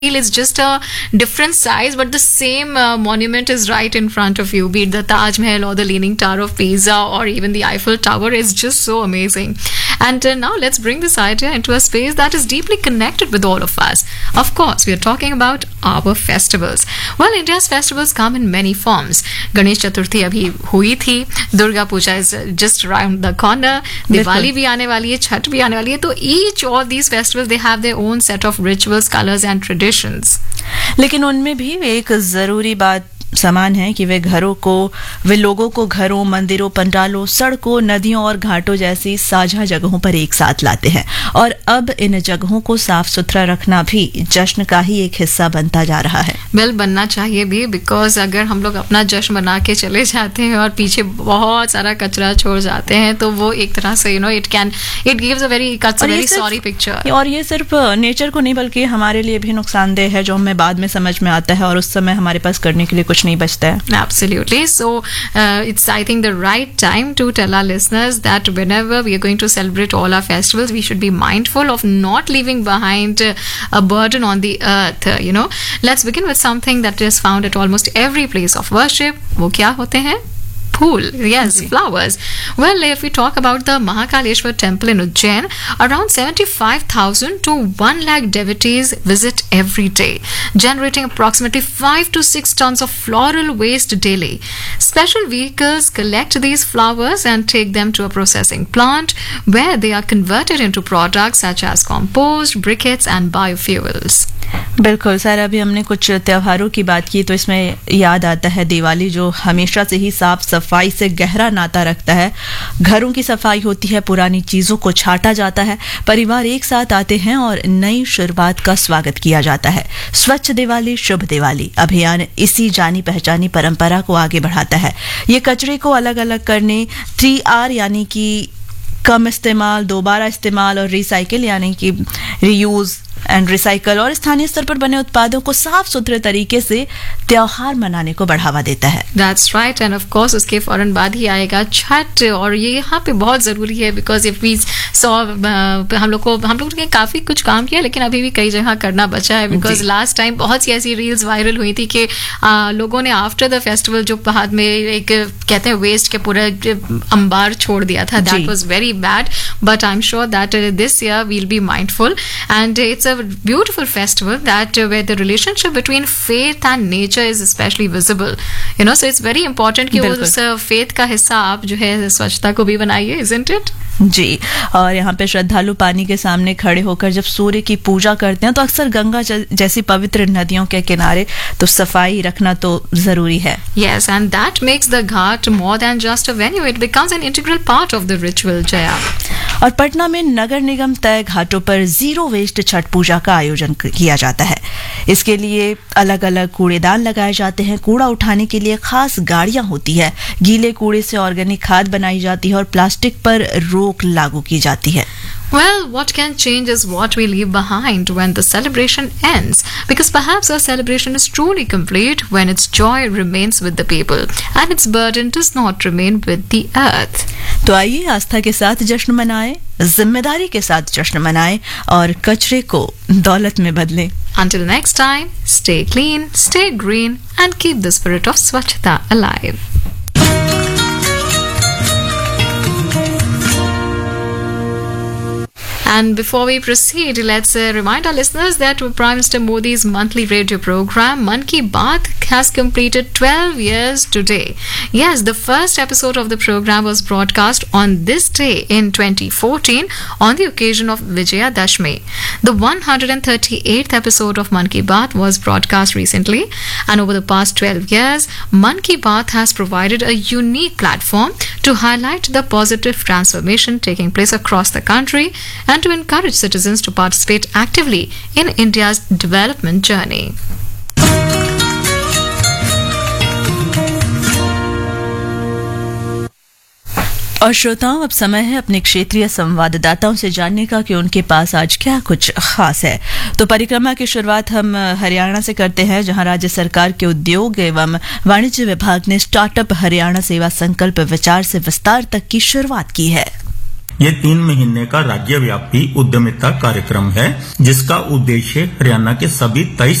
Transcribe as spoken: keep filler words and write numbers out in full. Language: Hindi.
It's just a different size, but the same uh, monument is right in front of you, be it the Taj Mahal or the Leaning Tower of Pisa or even the Eiffel Tower. Is just so amazing. And uh, now let's bring this idea into a space that is deeply connected with all of us. Of course, we are talking about our festivals. Well, India's festivals come in many forms. Ganesh Chaturthi abhi hui thi, Durga Puja is just around the corner, Diwali bhi aane wali hai, Chhat bhi aane wali hai. So each of these festivals, they have their own set of rituals, colors and traditions. लेकिन उनमें भी एक जरूरी बात समान है कि वे घरों को वे लोगों को घरों, मंदिरों, पंडालों, सड़कों, नदियों और घाटों जैसी साझा जगहों पर एक साथ लाते हैं। और अब इन जगहों को साफ सुथरा रखना भी जश्न का ही एक हिस्सा बनता जा रहा है। वेल बनना चाहिए भी, बिकॉज अगर हम लोग अपना जश्न बना के चले जाते हैं और पीछे बहुत सारा कचरा छोड़ जाते हैं तो वो एक तरह से you know it can it gives a very very sorry picture. और ये सिर्फ नेचर को नहीं बल्कि हमारे लिए भी नुकसानदेह है, जो हमें बाद में समझ में आता है और उस समय हमारे पास करने के लिए कुछ नहीं बचता है। Absolutely. So uh, it's I think the right time to tell our listeners that whenever we are going to celebrate all our festivals, we should be mindful of not leaving behind uh, a burden on the earth. Uh, you know, let's begin with something that is found at almost every place of worship. वो क्या होते हैं? Phool, yes, flowers. Well, if we talk about the Mahakaleshwar temple in Ujjain, around seventy-five thousand to one lakh devotees visit every day, generating approximately five to six tons of floral waste daily. Special vehicles collect these flowers and take them to a processing plant where they are converted into products such as compost, briquettes and biofuels. बिल्कुल सर, अभी हमने कुछ त्योहारों की बात की तो इसमें याद आता है दिवाली, जो हमेशा से ही साफ सफाई से गहरा नाता रखता है। घरों की सफाई होती है, पुरानी चीजों को छांटा जाता है, परिवार एक साथ आते हैं और नई शुरुआत का स्वागत किया जाता है। स्वच्छ दिवाली शुभ दिवाली अभियान इसी जानी पहचानी परंपरा को आगे बढ़ाता है। ये कचरे को अलग अलग करने, थ्री आर यानी कि कम इस्तेमाल, दोबारा इस्तेमाल और रिसाइकिल यानी कि रीयूज एंड रिसाइकल और स्थानीय स्तर पर बने उत्पादों को साफ सुथरे तरीके से त्योहार मनाने को बढ़ावा देता है। That's right, and of course उसके फौरन बाद ही आएगा छठ, और ये यहाँ पे बहुत जरूरी है बिकॉज इफ वी सॉ हम लोग को हम लोग ने काफी कुछ काम किया लेकिन अभी भी कई जगह करना बचा है। बिकॉज लास्ट टाइम बहुत सी ऐसी रील्स वायरल हुई थी कि आ, लोगों ने आफ्टर द फेस्टिवल जो बाद में एक कहते हैं वेस्ट के पूरे अंबार छोड़ दिया था। That was very bad, but I am sure that this year we'll be mindful and it's a beautiful festival that uh, where the relationship between faith and nature is especially visible, you know, so it's very important कि उस faith का हिस्सा आप जो है स्वच्छता को भी बनाइए, isn't it? जी, और यहाँ पे श्रद्धालु पानी के सामने खड़े होकर जब सूर्य की पूजा करते हैं तो अक्सर गंगा जैसी पवित्र नदियों के किनारे तो सफाई रखना तो जरूरी है। Yes, and that makes the ghat more than just a venue, it becomes an integral part of the ritual, Jaya. और पटना में नगर निगम तय घाटों पर जीरो वेस्ट छठ पूजा का आयोजन किया जाता है। इसके लिए अलग अलग कूड़ेदान लगाए जाते हैं, कूड़ा उठाने के लिए खास गाड़ियां होती है, गीले कूड़े से ऑर्गेनिक खाद बनाई जाती है और प्लास्टिक पर रोक लागू की जाती है। Well, what can change is what we leave behind when the celebration ends, because perhaps our celebration is truly complete when its joy remains with the people and its burden does not remain with the earth. तो आइए आस्था के साथ जश्न मनाएं, जिम्मेदारी के साथ जश्न मनाएं और कचरे को दौलत में बदलें। Until next time, stay clean, stay green and keep the spirit of Swachhata alive. And before we proceed, let's uh, remind our listeners that Prime Minister Modi's monthly radio program, Mann Ki Baat, has completed twelve years today. Yes, the first episode of the program was broadcast on this day in twenty fourteen on the occasion of Vijaya Dashmi. The one hundred thirty-eighth episode of Mann Ki Baat was broadcast recently, and over the past twelve years, Mann Ki Baat has provided a unique platform to highlight the positive transformation taking place across the country and to encourage citizens to participate actively in India's development journey. और श्रोताओं, अब समय है अपने क्षेत्रीय संवाददाताओं से जानने का कि उनके पास आज क्या कुछ खास है। तो परिक्रमा की शुरुआत हम हरियाणा से करते हैं, जहां राज्य सरकार के उद्योग एवं वाणिज्य विभाग ने स्टार्टअप हरियाणा सेवा संकल्प विचार से विस्तार तक की शुरुआत की है। ये तीन महीने का राज्यव्यापी उद्यमिता कार्यक्रम है जिसका उद्देश्य हरियाणा के सभी तेईस